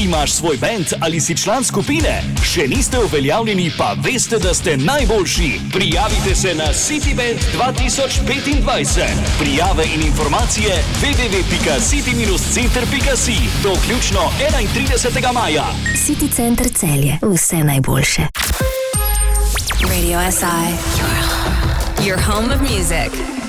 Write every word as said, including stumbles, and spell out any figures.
Imaš svoj band ali si član skupine? Še niste uveljavljeni, pa veste, da ste najboljši. Prijavite se na Cityband dva tisoč petindvajset. Prijave in informacije w w w pika city center pika si do vključno enaintridesetega maja. City Center Celje. Vse najboljše. Radio S I. Your home of music.